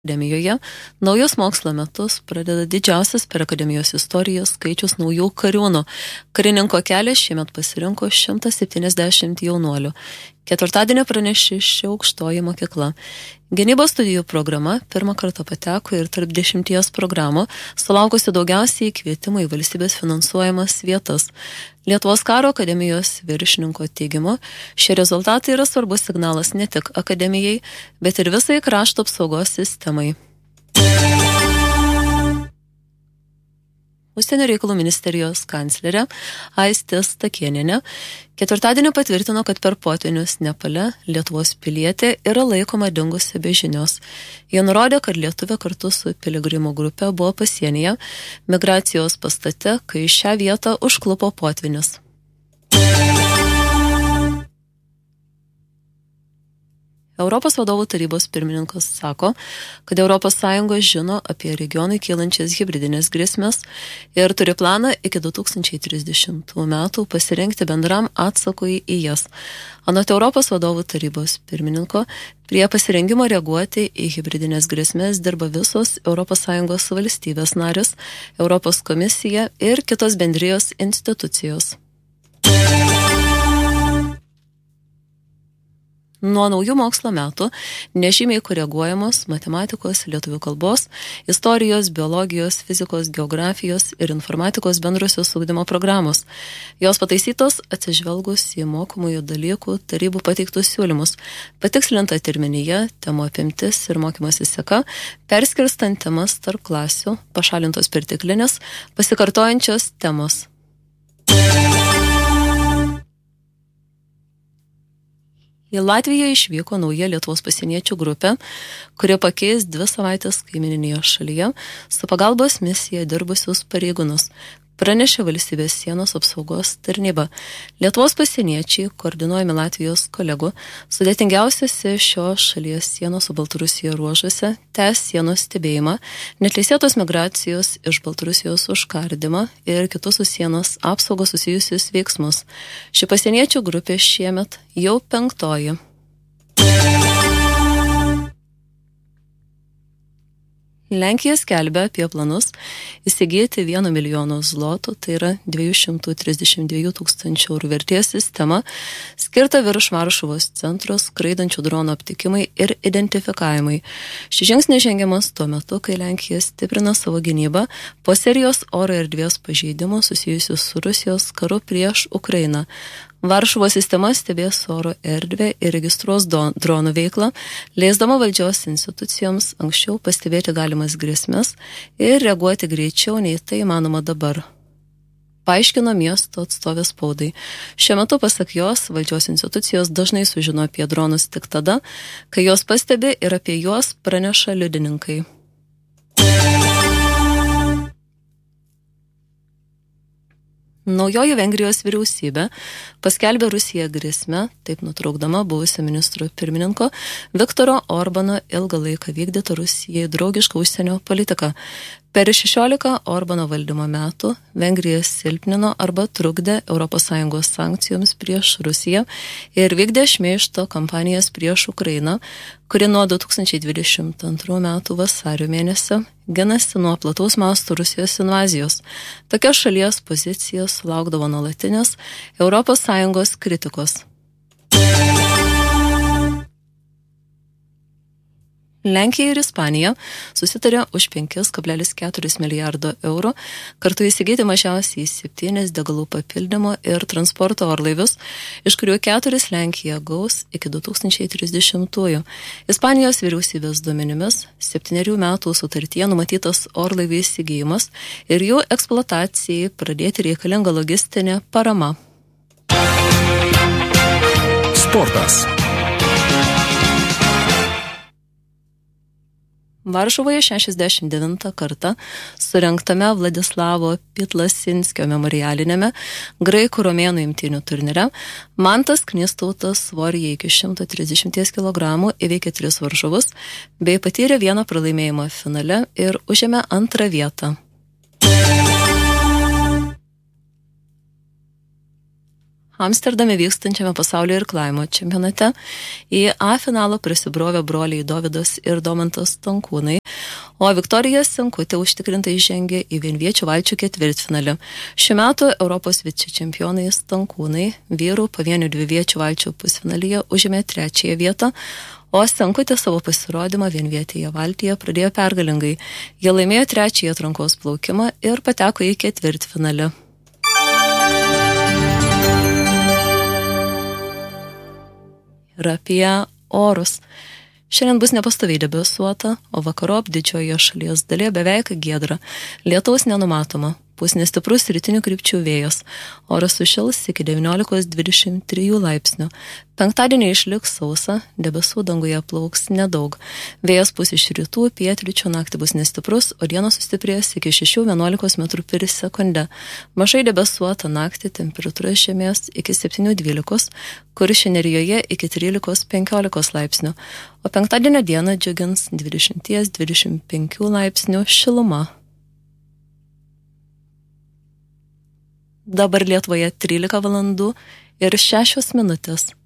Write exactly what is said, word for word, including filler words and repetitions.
Akademijoje naujus mokslo metus pradeda didžiausias per akademijos istoriją skaičius naujų kariūnų. Karininko kelią šiemet pasirinko šimtas septyniasdešimt jaunuolių. Ketvirtadienį pranešė ši aukštoji mokykla. Gynybos studijų programa pirmą kartą pateko ir tarp dešimties programų, sulaukusi daugiausiai kvietimų į valstybės finansuojamas vietas. Lietuvos karo akademijos viršininko teigimu, šie rezultatai yra svarbus signalas ne tik akademijai, bet ir visai krašto apsaugos sistemai. Užsienio reikalų ministerijos kanclerė Aistė Stakėnienė ketvirtadienį patvirtino, kad per potvynius Nepale Lietuvos pilietė yra laikoma dingusi be žinios. Jie nurodė, kad lietuvė kartu su piligrimų grupe buvo pasienyje migracijos pastate, kai šią vietą užklupo potvynis. Europos vadovų tarybos pirmininkas sako, kad Europos Sąjunga žino apie regionui kylančias hibridinės grėsmes ir turi planą iki du tūkstančiai trisdešimtų metų pasirengti bendram atsakui į jas. Anot Europos vadovų tarybos pirmininko, prie pasirengimo reaguoti į hibridinės grėsmes dirba visos Europos Sąjungos valstybės narės, Europos komisija ir kitos bendrijos institucijos. Nuo naujų mokslo metų nežymiai koreguojamos matematikos, lietuvių kalbos, istorijos, biologijos, fizikos, geografijos ir informatikos bendrosios ugdymo programos. Jos pataisytos atsižvelgus į mokomųjų dalykų tarybų pateiktus siūlymus, patikslinta terminija, temų apimtis ir mokymosi seka, perskirstant temas tarp klasių, pašalintos perteklinės, pasikartojančios temos. Į Latviją išvyko nauja Lietuvos pasieniečių grupė, kuri pakeis dvi savaitės kaimininėje šalyje su pagalbos misija dirbusius pareigūnus, pranešė valstybės sienos apsaugos tarnyba. Lietuvos pasieniečiai, koordinuojami Latvijos kolegų, sudėtingiausiose šios šalies sienos su Baltarusija ruožuose tęs sienos stebėjimą, neteisėtos migracijos iš Baltarusijos užkardymą ir kitus su sienos apsaugos susijusius veiksmus. Ši pasieniečių grupė šiemet jau penktoji. Lenkija skelbia apie planus įsigyti vieno milijono zlotų, tai yra dviejų šimtų trisdešimt dviejų tūkstančių eurų vertės sistemą, skirtą virš Varšuvos centro skraidančių dronų aptikimai ir identifikavimai. Šis žingsnis žengiamas tuo metu, kai Lenkija stiprina savo gynybą po serijos oro erdvės pažeidimų susijusių su Rusijos karu prieš Ukrainą. Varšuvos sistema stebės oro erdvę ir registruos dronų veiklą, leisdama valdžios institucijoms anksčiau pastebėti galimas grėsmes ir reaguoti greičiau nei tai įmanoma dabar. Paaiškino miesto atstovė spaudai. Šiuo metu, pasak jos, valdžios institucijos dažnai sužino apie dronus tik tada, kai jos pastebi ir apie juos praneša liudininkai. Naujoji Vengrijos vyriausybė paskelbė Rusiją grėsmę, taip nutraukdama buvusio ministro pirmininko Viktoro Orbano ilgą laiką vykdytą Rusijai draugišką užsienio politiką. Per šešiolika Orbano valdymo metų Vengrija silpnino arba trukdė Europos Sąjungos sankcijoms prieš Rusiją ir vykdė šmeižto kampanijas prieš Ukrainą, kuri nuo du tūkstančiai dvidešimt antrų metų vasario mėnesio ginasi nuo plataus masto Rusijos invazijos. Tokia šalies pozicija sulaukdavo nuolatinės Europos Sąjungos kritikos. Lenkija ir Ispanija susitarė už penki kablelis keturi milijardo eurų kartu įsigyti mažiausiai septynis degalų papildymo ir transporto orlaivius, iš kurių keturis Lenkija gaus iki du tūkstančiai trisdešimtųjų. Ispanijos vyriausybės duomenimis septynerių metų sutartyje numatytas orlaivių įsigijimas ir jų eksploatacijai pradėti reikalinga logistinė parama. Sportas. Varšuvoje šešiasdešimt devintą kartą surengtame Vladislavo Pitlasinskio memorialinėme graikų romėnų imtynių turnyre Mantas Knystautas svoryje iki šimto trisdešimties kilogramų įveikė tris varžovus bei patyrė vieną pralaimėjimą finale ir užėmė antrą vietą. Amsterdame vykstančiame pasaulio irklavimo čempionate į A finalą prisibrovė broliai Dovydas ir Domantas Stankūnai, o Viktorija Senkutė užtikrintai žengė į vienviečių valčių ketvirtfinalį. Šiuo metu Europos vicečempionai Stankūnai vyrų pavienių dviviečių valčių pusfinalyje užėmė trečiąją vietą, o Senkutė savo pasirodymą vienvietėje valtyje pradėjo pergalingai. Jie laimėjo trečiąjį atrankos plaukimą ir pateko į ketvirtfinalį. Ir apie orus. Šiandien bus nepastoviai debesuota, o vakarop didžiojoje šalies dalyje beveik giedra. Lietaus nenumatoma. Pūs nestiprus rytinių krypčių vėjas. Oras sušils iki devyniolikos dvidešimt trijų laipsnių. Penktadienį išliks sausa, debesų danguje plauks nedaug. Vėjas pūs iš rytų, pietryčių, naktį bus nestiprus, o dienos sustiprės iki šešių vienuolikos metrų per sekundę. Mažai debesuota naktį, temperatūra žemės iki septynių dvylikos, Kuršių Nerijoje iki trylikos penkiolikos laipsnių, o penktadienio dieną džiugins dvidešimt dvidešimt penkių laipsnių šiluma. Dabar Lietuvoje trylika valandų ir šešios minutės.